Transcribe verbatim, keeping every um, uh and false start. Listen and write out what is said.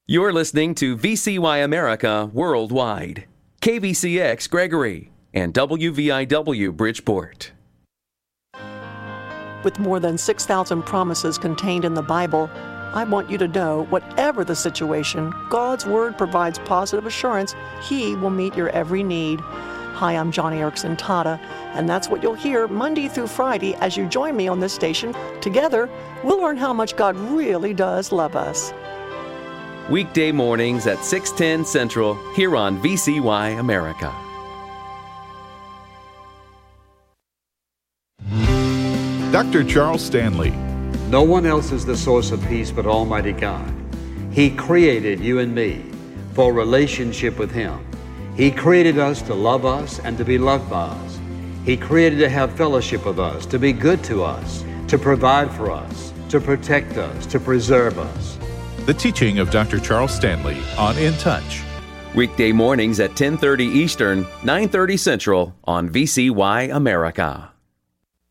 You're listening to V C Y America Worldwide, K V C X Gregory, and W V I W Bridgeport. With more than six thousand promises contained in the Bible, I want you to know, whatever the situation, God's Word provides positive assurance He will meet your every need. Hi, I'm Johnny Erickson Tata, and that's what you'll hear Monday through Friday as you join me on this station. Together, we'll learn how much God really does love us. Weekday mornings at six ten Central here on V C Y America. Doctor Charles Stanley. No one else is the source of peace but Almighty God. He created you and me for relationship with Him. He created us to love us and to be loved by us. He created to have fellowship with us, to be good to us, to provide for us, to protect us, to preserve us. The teaching of Doctor Charles Stanley on In Touch. Weekday mornings at ten thirty Eastern, nine thirty Central on V C Y America.